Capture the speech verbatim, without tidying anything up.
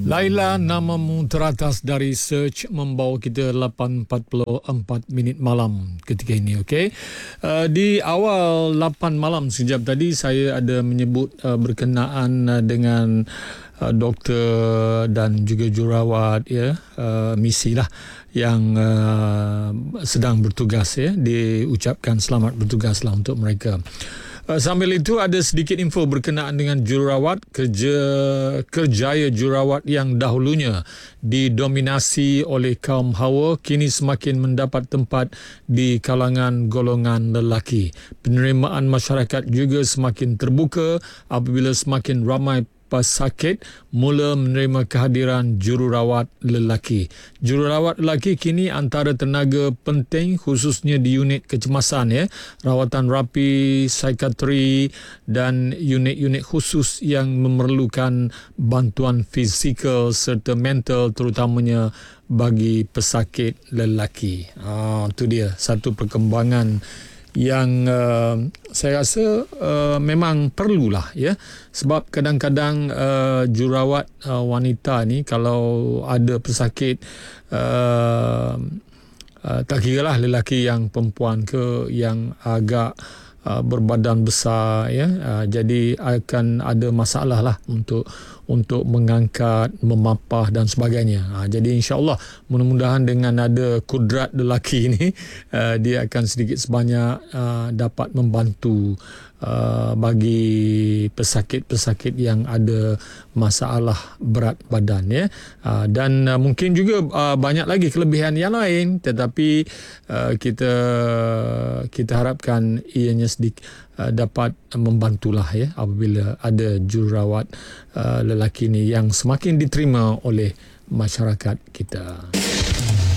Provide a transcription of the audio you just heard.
Laila, namamu teratas dari search membawa kita lapan empat puluh empat minit malam ketika ini. Okey. Uh, di awal lapan malam sekejap tadi saya ada menyebut uh, berkenaan uh, dengan uh, doktor dan juga jururawat ya, uh, misi lah yang uh, sedang bertugas ya, diucapkan selamat bertugaslah untuk mereka. Uh, sambil itu ada sedikit info berkenaan dengan jururawat, kerja kerjaya jururawat yang dahulunya didominasi oleh kaum hawa kini semakin mendapat tempat di kalangan golongan lelaki. Penerimaan masyarakat juga semakin terbuka apabila semakin ramai pesakit mula menerima kehadiran jururawat lelaki. Jururawat lelaki kini antara tenaga penting khususnya di unit kecemasan ya, rawatan rapi, psikiatri dan unit-unit khusus yang memerlukan bantuan fizikal serta mental terutamanya bagi pesakit lelaki. Ah, itu dia satu perkembangan yang uh, saya rasa uh, memang perlulah ya, sebab kadang-kadang uh, jururawat uh, wanita ni kalau ada pesakit uh, uh, tak kira lah lelaki yang perempuan ke yang agak uh, berbadan besar ya, uh, jadi akan ada masalah lah untuk untuk mengangkat, memapah dan sebagainya. Ha, jadi insya-Allah mudah-mudahan dengan ada kudrat lelaki ini uh, dia akan sedikit sebanyak uh, dapat membantu uh, bagi pesakit-pesakit yang ada masalah berat badan ya. Uh, dan uh, mungkin juga uh, banyak lagi kelebihan yang lain, tetapi uh, kita kita harapkan ianya sedikit uh, dapat membantulah ya apabila ada jururawat uh, lelaki ni yang semakin diterima oleh masyarakat kita.